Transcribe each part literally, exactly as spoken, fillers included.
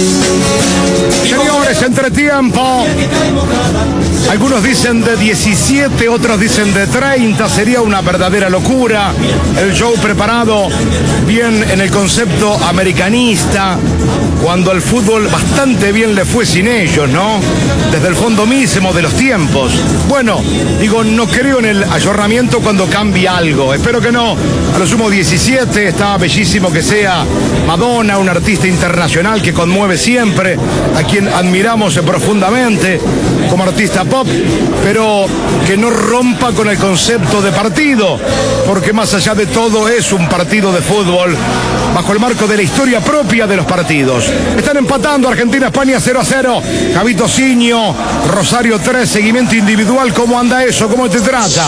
Señores, entretiempo. Algunos dicen de diecisiete, otros dicen de treinta. Sería una verdadera locura. El show preparado bien en el concepto americanista, cuando al fútbol bastante bien le fue sin ellos, ¿no? Desde el fondo mismo de los tiempos. Bueno, digo, no creo en el ayornamiento cuando cambia algo. Espero que no. A lo sumo diecisiete, está bellísimo que sea Madonna, un artista internacional que conmueve siempre, a quien admiramos profundamente como artista pop, pero que no rompa con el concepto de partido, porque más allá de todo es un partido de fútbol bajo el marco de la historia propia de los partidos. Están empatando Argentina-España cero a cero. Javito Siño, Rosario tres, seguimiento individual. ¿Cómo anda eso? ¿Cómo te trata?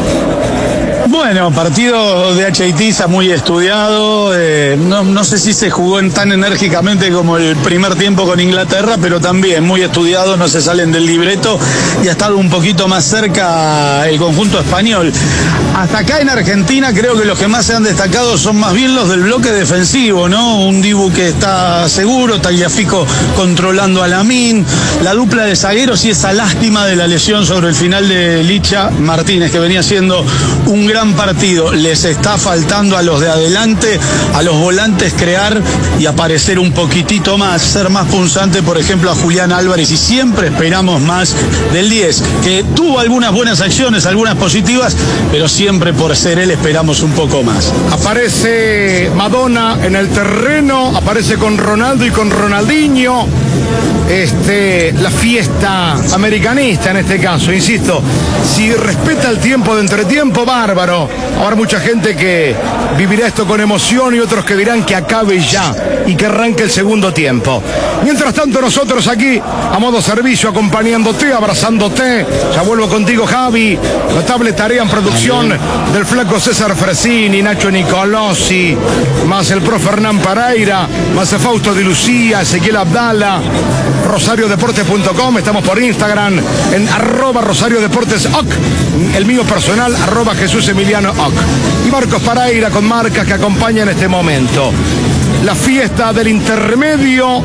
Bueno, partido de H I T muy estudiado, eh, no, no sé si se jugó en tan enérgicamente como el primer tiempo con Inglaterra, pero también muy estudiado, no se salen del libreto y ha estado un poquito más cerca el conjunto español. Hasta acá en Argentina creo que los que más se han destacado son más bien los del bloque defensivo, ¿no? Un Dibu que está seguro, Tagliafico controlando a Lamine, la dupla de zagueros y esa lástima de la lesión sobre el final de Licha Martínez, que venía siendo un gran partido. Les está faltando a los de adelante, a los volantes, crear y aparecer un poquitito más, ser más punzante, por ejemplo, a Julián Álvarez, y siempre esperamos más del diez, que tuvo algunas buenas acciones, algunas positivas, pero siempre por ser él esperamos un poco más. Aparece Madonna en el terreno, aparece con Ronaldo y con Ronaldinho. Este, la fiesta americanista en este caso, insisto, si respeta el tiempo de entretiempo, bárbaro. Habrá mucha gente que vivirá esto con emoción y otros que dirán que acabe ya y que arranque el segundo tiempo. Mientras tanto, nosotros aquí a modo servicio, acompañándote, abrazándote. Ya vuelvo contigo, Javi. Notable tarea en producción del flaco César Fresini, Nacho Nicolosi, más el profe Hernán Pereira, más el Fausto Di Lucía, Ezequiel Abdala, rosario deportes punto com. Estamos por Instagram en arroba Rosario Deportes O C, el mío personal, arroba Jesús Emiliano O C. Y Marcos Pereira con marcas que acompañan este momento. La fiesta del intermedio.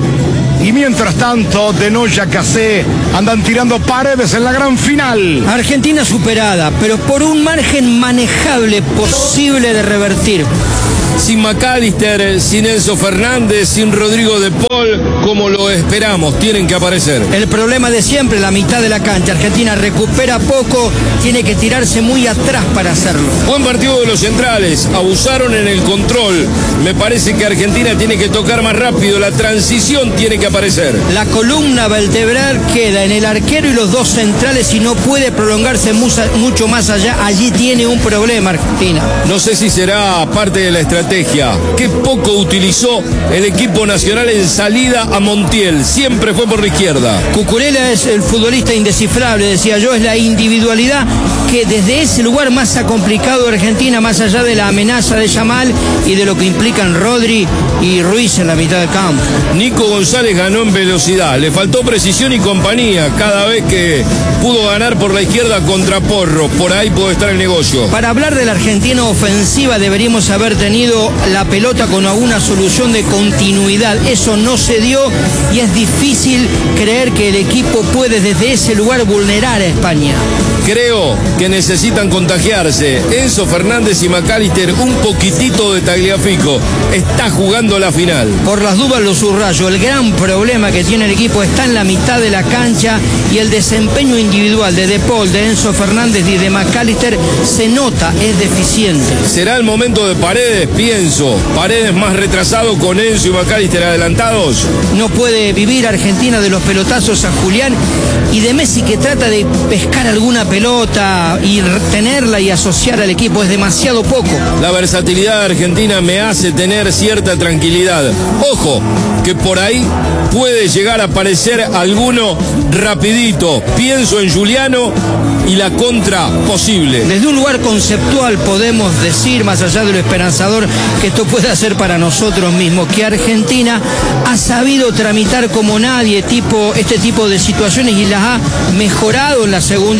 Y mientras tanto, de Noya Casé andan tirando paredes en la gran final. Argentina superada, pero por un margen manejable, posible de revertir. Sin McAllister, sin Enzo Fernández, sin Rodrigo de Paul, como lo esperamos, tienen que aparecer. El problema de siempre, la mitad de la cancha. Argentina recupera poco, tiene que tirarse muy atrás para hacerlo. Buen partido de los centrales, abusaron en el control. Me parece que Argentina tiene que tocar más rápido, la transición tiene que aparecer. La columna vertebral queda en el arquero y los dos centrales y no puede prolongarse mucho más allá. Allí tiene un problema Argentina. No sé si será parte de la estrategia. Qué poco utilizó el equipo nacional en salida a Montiel. Siempre fue por la izquierda. Cucurella es el futbolista indescifrable, decía yo. Es la individualidad que desde ese lugar más ha complicado a Argentina, más allá de la amenaza de Yamal y de lo que implican Rodri y Ruiz en la mitad del campo. Nico González ganó en velocidad. Le faltó precisión y compañía cada vez que pudo ganar por la izquierda contra Porro. Por ahí puede estar el negocio. Para hablar de la Argentina ofensiva deberíamos haber tenido la pelota con alguna solución de continuidad. Eso no se dio y es difícil creer que el equipo puede desde ese lugar vulnerar a España. Creo que necesitan contagiarse. Enzo Fernández y McAllister, un poquitito de Tagliafico. Está jugando la final. Por las dudas lo subrayo. El gran problema que tiene el equipo está en la mitad de la cancha y el desempeño individual de De Paul, de Enzo Fernández y de McAllister se nota, es deficiente. ¿Será el momento de Paredes? Pienso. Paredes más retrasado con Enzo y McAllister adelantados. No puede vivir Argentina de los pelotazos a Julián y de Messi, que trata de pescar alguna pelota y tenerla y asociar al equipo. Es demasiado poco. La versatilidad de Argentina me hace tener cierta tranquilidad. Ojo, que por ahí puede llegar a aparecer alguno rapidito. Pienso en Juliano y la contra posible. Desde un lugar conceptual podemos decir, más allá de lo esperanzador que esto puede hacer para nosotros mismos, que Argentina ha sabido tramitar como nadie tipo, este tipo de situaciones y las ha mejorado en la segunda etapa.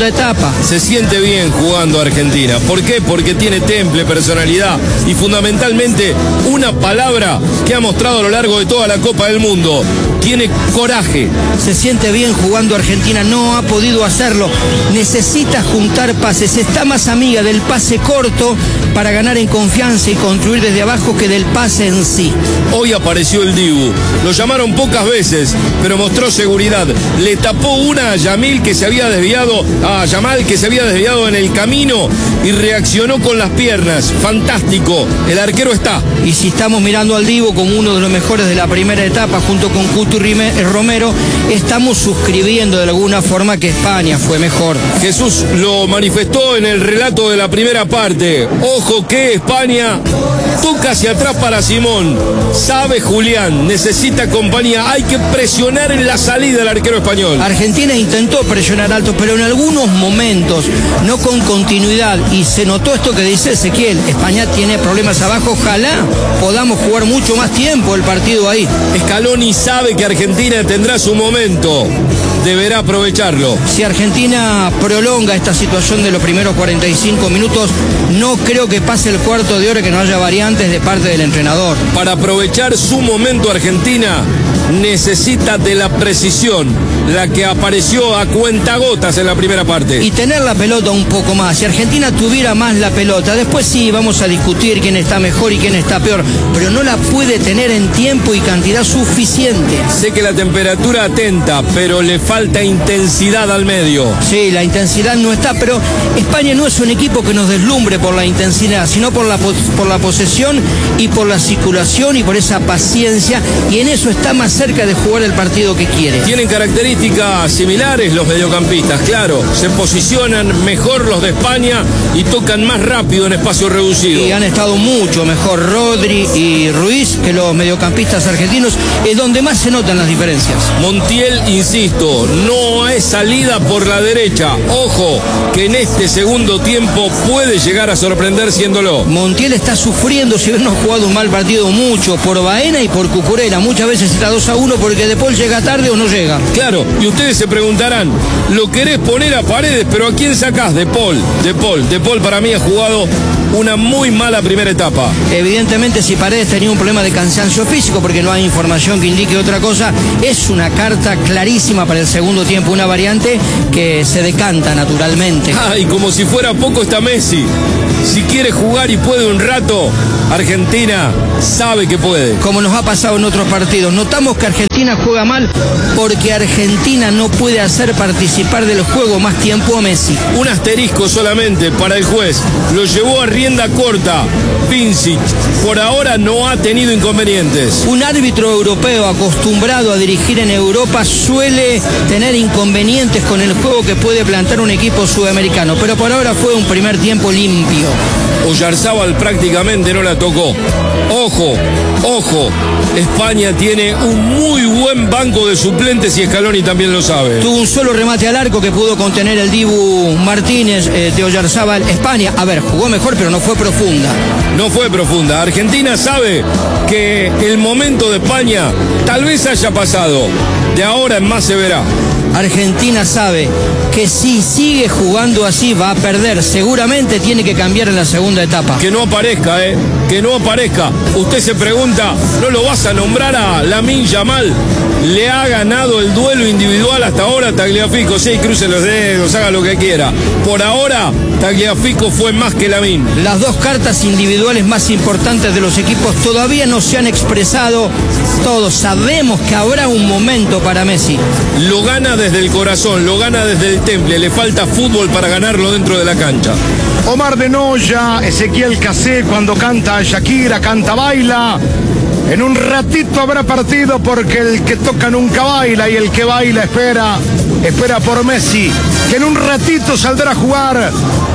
etapa. Se siente bien jugando Argentina. ¿Por qué? Porque tiene temple, personalidad y fundamentalmente una palabra que ha mostrado a lo largo de toda la Copa del Mundo. Tiene coraje. Se siente bien jugando Argentina, no ha podido hacerlo. Necesita juntar pases, está más amiga del pase corto para ganar en confianza y construir desde abajo que del pase en sí. Hoy apareció el Dibu, lo llamaron pocas veces, pero mostró seguridad. Le tapó una a Yamil que se había desviado, a Yamal que se había desviado en el camino y reaccionó con las piernas. Fantástico, el arquero está. Y si estamos mirando al Dibu como uno de los mejores de la primera etapa junto con Cutu Romero, estamos suscribiendo de alguna forma que España fue mejor. Jesús lo manifestó en el relato de la primera parte. Ojo que España toca hacia atrás para Simón. Sabe Julián, necesita compañía. Hay que presionar en la salida del arquero español. Argentina intentó presionar alto, pero en algunos momentos, no con continuidad. Y se notó esto que dice Ezequiel. España tiene problemas abajo. Ojalá podamos jugar mucho más tiempo el partido ahí. Scaloni sabe que Argentina tendrá su momento. Deberá aprovecharlo. Si Argentina prolonga esta situación de los primeros cuarenta y cinco minutos, no creo que pase el cuarto de hora que no haya variantes de parte del entrenador. Para aprovechar su momento, Argentina necesita de la precisión, la que apareció a cuentagotas en la primera parte. Y tener la pelota un poco más. Si Argentina tuviera más la pelota, después sí vamos a discutir quién está mejor y quién está peor, pero no la puede tener en tiempo y cantidad suficiente. Sé que la temperatura atenta, pero le falta intensidad al medio. Sí, la intensidad no está, pero España no es un equipo que nos deslumbre por la intensidad, sino por la, por la posesión y por la circulación y por esa paciencia, y en eso está más cerca de jugar el partido que quiere. Tienen características similares los mediocampistas, claro. Se posicionan mejor los de España y tocan más rápido en espacio reducido. Y han estado mucho mejor Rodri y Ruiz que los mediocampistas argentinos, es donde más se notan las diferencias. Montiel, insisto, no hay salida por la derecha. Ojo, que en este segundo tiempo puede llegar a sorprender siéndolo. Montiel está sufriendo, si bien no ha jugado un mal partido, mucho por Baena y por Cucurella. Muchas veces está dos a uno porque De Paul llega tarde o no llega. Claro, y ustedes se preguntarán, lo querés poner a Paredes, pero ¿a quién sacás? De Paul, De Paul. De Paul para mí ha jugado una muy mala primera etapa. Evidentemente, si Paredes tenía un problema de cansancio físico, porque no hay información que indique otra cosa, es una carta clarísima para el segundo tiempo, una variante que se decanta naturalmente. Ah, y como si fuera poco está Messi. Si quiere jugar y puede un rato, Argentina sabe que puede. Como nos ha pasado en otros partidos, notamos que Argentina juega mal porque Argentina no puede hacer participar del juego más tiempo a Messi. Un asterisco solamente para el juez. Lo llevó a rienda corta. Pincic por ahora no ha tenido inconvenientes. Un árbitro europeo acostumbrado a dirigir en Europa suele tener inconvenientes con el juego que puede plantar un equipo sudamericano, pero por ahora fue un primer tiempo limpio. Oyarzábal prácticamente no la tocó. Ojo, ojo, España tiene un muy buen banco de suplentes y Scaloni también lo sabe. Tuvo un solo remate al arco que pudo contener el Dibu Martínez eh, de Oyarzábal. España, a ver, jugó mejor, pero no fue profunda. No fue profunda. Argentina sabe que el momento de España tal vez haya pasado. De ahora en más se verá. Argentina sabe que si sigue jugando así va a perder. Seguramente tiene que cambiar en la segunda etapa. Que no aparezca, ¿eh? Que no aparezca. Usted se pregunta, ¿no lo vas a nombrar a Lamine Yamal? Le ha ganado el duelo individual hasta ahora Tagliafico. Sí, cruce los dedos, haga lo que quiera. Por ahora, Tagliafico fue más que Lamine. Las dos cartas individuales más importantes de los equipos todavía no se han expresado. Todos sabemos que habrá un momento para Messi. Lo gana desde el corazón, lo gana desde el temple. Le falta fútbol para ganarlo dentro de la cancha. Omar de Noya, Ezequiel Casé, cuando canta Shakira, canta baila. En un ratito habrá partido porque el que toca nunca baila y el que baila espera, espera por Messi, que en un ratito saldrá a jugar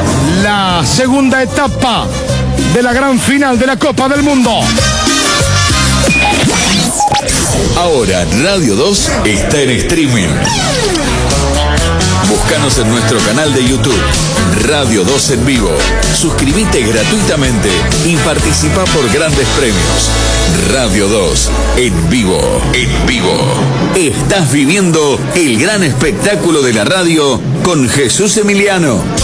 la segunda etapa de la gran final de la Copa del Mundo. Ahora Radio dos está en streaming. Búscanos en nuestro canal de YouTube, Radio dos en Vivo. Suscríbete gratuitamente y participa por grandes premios. Radio dos en Vivo. En Vivo. Estás viviendo el gran espectáculo de la radio con Jesús Emiliano.